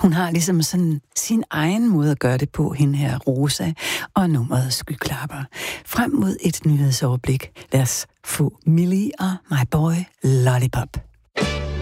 Hun har ligesom sådan sin egen måde at gøre det på, hende her Rosa, og nummeret Skyklapper. Frem mod et nyhedsoverblik. Lad os få Millie og My Boy Lollipop.